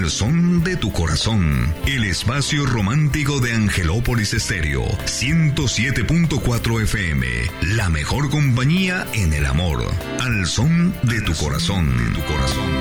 Al son de tu corazón, el espacio romántico de Angelópolis Estéreo, 107.4 FM, la mejor compañía en el amor. Al son de tu corazón, de tu corazón.